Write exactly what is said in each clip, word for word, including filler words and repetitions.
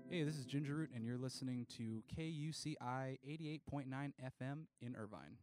Hey, this is Ginger Root, and you're listening to K U C I eighty-eight point nine F M in Irvine.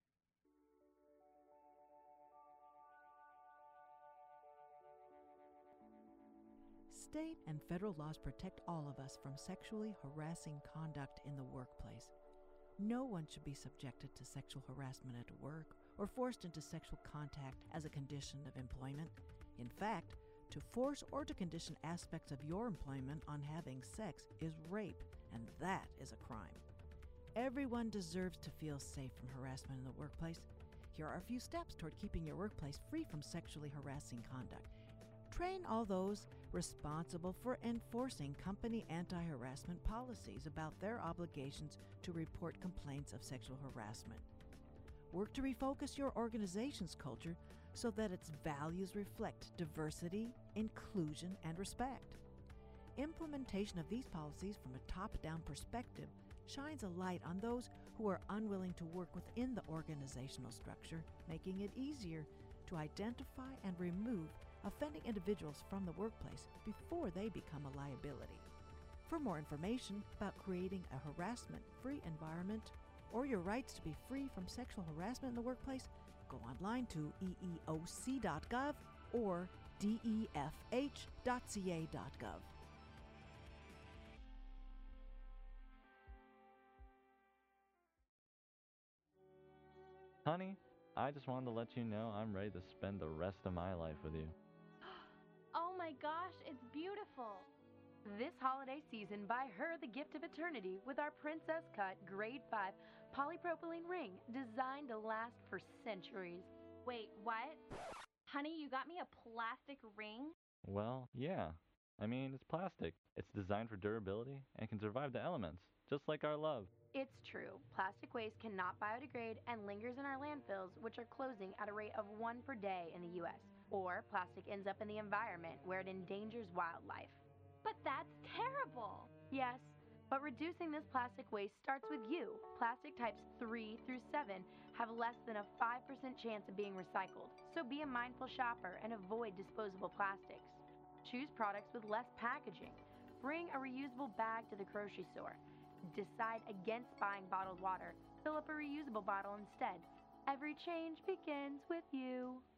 State and federal laws protect all of us from sexually harassing conduct in the workplace. No one should be subjected to sexual harassment at work or forced into sexual contact as a condition of employment. In fact, to force or to condition aspects of your employment on having sex is rape, and that is a crime. Everyone deserves to feel safe from harassment in the workplace. Here are a few steps toward keeping your workplace free from sexually harassing conduct. Train all those responsible for enforcing company anti-harassment policies about their obligations to report complaints of sexual harassment. Work to refocus your organization's culture so that its values reflect diversity, inclusion, and respect. Implementation of these policies from a top-down perspective shines a light on those who are unwilling to work within the organizational structure, making it easier to identify and remove offending individuals from the workplace before they become a liability. For more information about creating a harassment-free environment or your rights to be free from sexual harassment in the workplace, go online to e e o c dot gov or d e f h dot c a dot gov. Honey, I just wanted to let you know I'm ready to spend the rest of my life with you. Oh my gosh, it's beautiful. This holiday season, buy her the gift of eternity with our Princess Cut Grade five polypropylene ring designed to last for centuries. Wait, what? Honey, you got me a plastic ring? Well, yeah. I mean, it's plastic. It's designed for durability and can survive the elements, just like our love. It's true. Plastic waste cannot biodegrade and lingers in our landfills, which are closing at a rate of one per day in the U S. Or plastic ends up in the environment where it endangers wildlife. But that's terrible! Yes, but reducing this plastic waste starts with you. Plastic types three through seven have less than a five percent chance of being recycled, so be a mindful shopper and avoid disposable plastics. Choose products with less packaging. Bring a reusable bag to the grocery store. Decide against buying bottled water. Fill up a reusable bottle instead. Every change begins with you.